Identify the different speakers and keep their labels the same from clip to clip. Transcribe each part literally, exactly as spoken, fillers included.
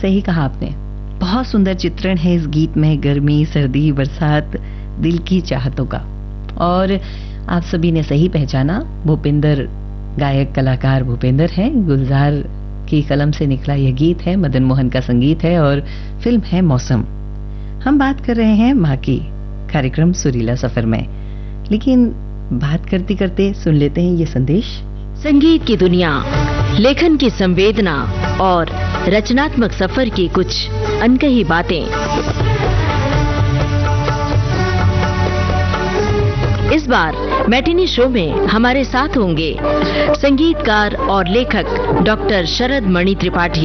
Speaker 1: सही कहा आपने, बहुत सुंदर चित्रण है इस गीत में गर्मी, सर्दी, बरसात, दिल की चाहतों का। और आप सभी ने सही पहचाना, भूपेंद्र, गायक कलाकार भूपेंद्र हैं। गुलजार की कलम से निकला यह गीत है, मदन मोहन का संगीत है और फिल्म है मौसम। हम बात कर रहे हैं माँ की, कार्यक्रम सुरीला सफर में। लेकिन बात करते करते सुन लेते हैं ये संदेश।
Speaker 2: संगीत की दुनिया, लेखन की संवेदना और रचनात्मक सफर की कुछ अनकही बातें। इस बार मैटिनी शो में हमारे साथ होंगे संगीतकार और लेखक डॉक्टर शरद मणि त्रिपाठी।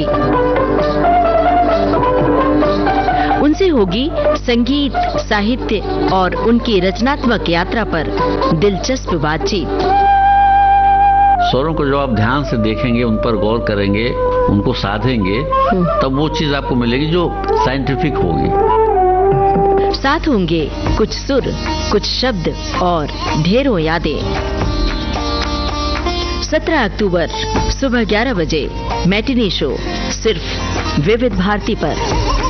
Speaker 2: उनसे होगी संगीत, साहित्य और उनकी रचनात्मक यात्रा पर दिलचस्प बातचीत।
Speaker 3: स्वरों को जब आप ध्यान से देखेंगे, उन पर गौर करेंगे, उनको साधेंगे, तब वो चीज आपको मिलेगी जो साइंटिफिक होगी।
Speaker 2: साथ होंगे कुछ सुर, कुछ शब्द और ढेरों यादें। सत्रह अक्टूबर सुबह ग्यारह बजे मैटिनी शो, सिर्फ विविध भारती पर।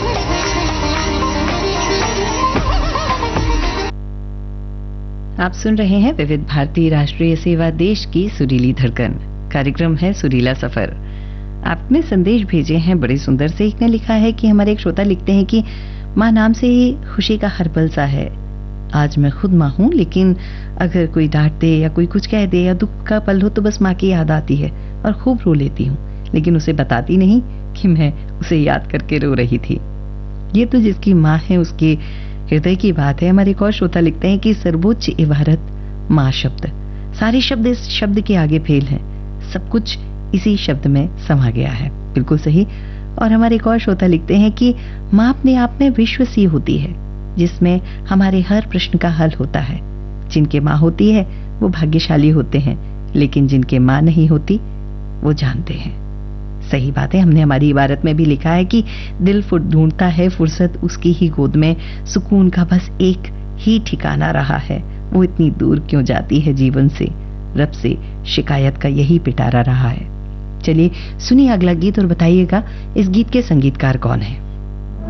Speaker 1: आप सुन रहे हैं विविध भारती, राष्ट्रीय सेवा, देश की सुरीली धड़कन। कार्यक्रम है सुरीला सफर। आपने संदेश भेजे हैं बड़े सुंदर से। एक ने लिखा है कि हमारे एक श्रोता लिखते हैं कि माँ नाम से ही खुशी का हर पल सा है। आज मैं खुद माँ हूँ, लेकिन अगर कोई डांट दे या कोई कुछ कह दे या दुख का पल हो तो बस माँ की याद आती है और खूब रो लेती हूँ, लेकिन उसे बताती नहीं कि मैं उसे याद करके रो रही थी। ये तो जिसकी माँ है उसके हृदय की बात है। हमारे एक और श्रोता लिखते हैं कि सर्वोच्च इबारत माँ शब्द, सारे शब्द इस शब्द के आगे फेल हैं, सब कुछ इसी शब्द में समा गया है। बिल्कुल सही। और हमारे एक और श्रोता लिखते हैं कि माँ अपने आप में विश्व सी होती है, जिसमें हमारे हर प्रश्न का हल होता है। जिनके माँ होती है वो भाग्यशाली होते हैं, लेकिन जिनके माँ नहीं होती वो जानते हैं। सही बात है। हमने हमारी इबारत में भी लिखा है कि दिल ढूंढता है फुर्सत उसकी ही गोद में, सुकून का बस एक ही ठिकाना रहा है, वो इतनी दूर क्यों जाती है जीवन से, रब से शिकायत का यही पिटारा रहा है। चलिए सुनिए अगला गीत और बताइएगा इस गीत के संगीतकार कौन है।